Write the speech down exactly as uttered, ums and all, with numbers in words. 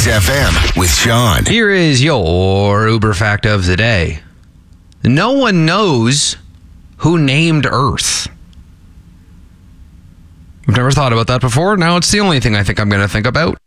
Kiss F M with Sean. Here is your Uber fact of the day. No one knows who named Earth. I've never thought about that before. Now it's the only thing I think I'm going to think about.